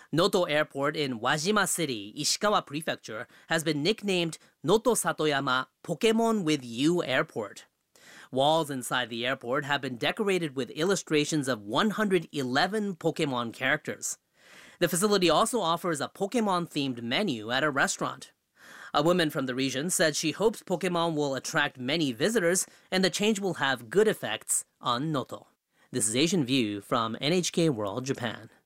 Noto Airport in Wajima City, Ishikawa Prefecture, has been nicknamed Noto Satoyama Pokemon with You Airport. Walls inside the airport have been decorated with illustrations of 111 Pokemon characters. The facility also offers a Pokemon-themed menu at a restaurant. A woman from the region said she hopes Pokemon will attract many visitors and the change will have good effects on Noto. This is Asian View from NHK World Japan.